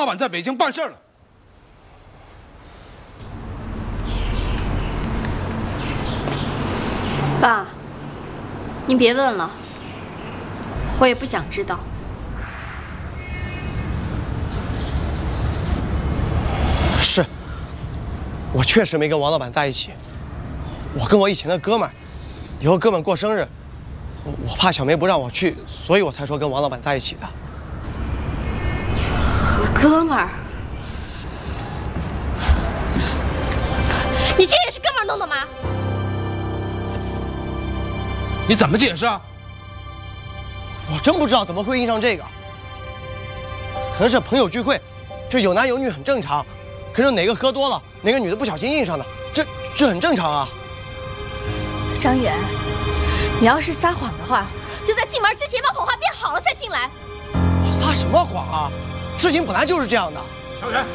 板在北京办事了。 爸，您别问了，我也不想知道。 是，我确实没跟王老板在一起。我跟我以前的哥们儿，有个哥们儿过生日，我怕小梅不让我去，所以我才说跟王老板在一起的。 和哥们儿？你这也是哥们儿弄的吗？ 你怎么解释啊？ 我真不知道怎么会印上这个，可能是朋友聚会，这有男有女很正常。可是哪个喝多了，哪个女的不小心印上的，这很正常啊。 张远，你要是撒谎的话，就在进门之前把谎话编好了再进来。 我撒什么谎啊？事情本来就是这样的。 小袁，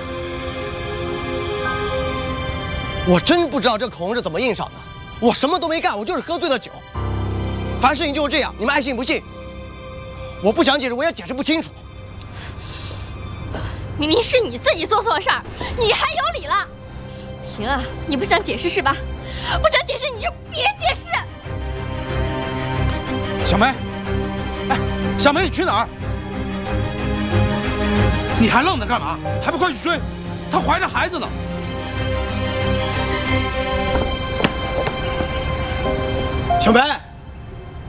我真不知道这口红是怎么印上的，我什么都没干，我就是喝醉了酒。凡事情就是这样，你们爱信不信。我不想解释，我也解释不清楚。 明明是你自己做错事儿，你还有理了？行啊，你不想解释是吧？不想解释你就别解释。 小梅，哎，小梅，你去哪儿？你还愣着干嘛？还不快去追？她怀着孩子呢。 小梅。